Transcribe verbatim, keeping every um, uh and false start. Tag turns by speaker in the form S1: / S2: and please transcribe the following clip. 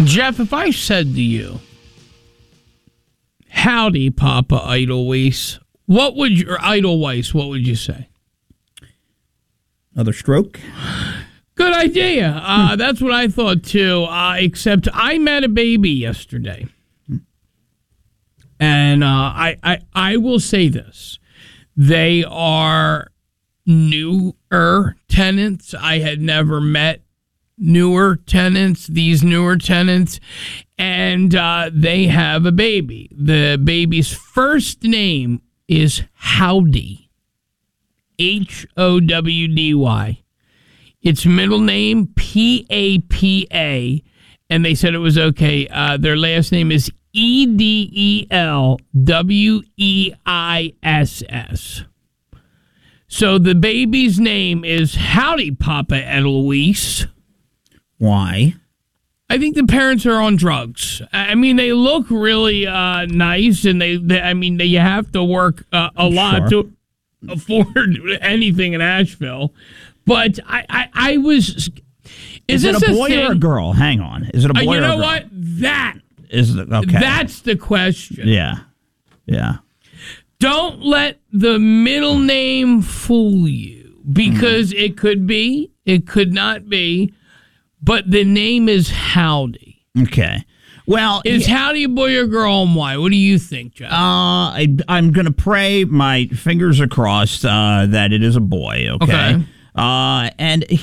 S1: Jeff, if I said to you, howdy, Papa Edelweiss, what would your Edelweiss, what would you say?
S2: Another stroke?
S1: Good idea. Uh, that's what I thought, too, uh, except I met a baby yesterday. And uh, I, I, I will say this. They are newer tenants. I had never met newer tenants, these newer tenants, and uh, they have a baby. The baby's first name is Howdy, H O W D Y. Its middle name, P A P A, and they said it was okay. Uh, their last name is E D E L W E I S S. So the baby's name is Howdy, Papa Edelweiss.
S2: Why?
S1: I think the parents are on drugs. I mean, they look really uh, nice, and they, they, I mean, they, you have to work uh, a lot
S2: Sure.
S1: to afford anything in Asheville. But I, I, I was.
S2: Is,
S1: Is,
S2: it
S1: this
S2: a boy
S1: thing?
S2: or a girl? Hang on. Is it a boy
S1: Uh,
S2: or
S1: you
S2: a girl?
S1: know what? That
S2: Is it, okay.
S1: That's the question.
S2: Yeah. Yeah.
S1: Don't let the middle name fool you, because mm. it could be, it could not be, but the name is Howdy.
S2: Okay. Well,
S1: is
S2: yeah.
S1: Howdy a boy or girl, and why? What do you think, Jeff?
S2: Uh, I, I'm going to pray, my fingers are crossed, uh, that it is a boy, okay?
S1: Okay.
S2: Uh, and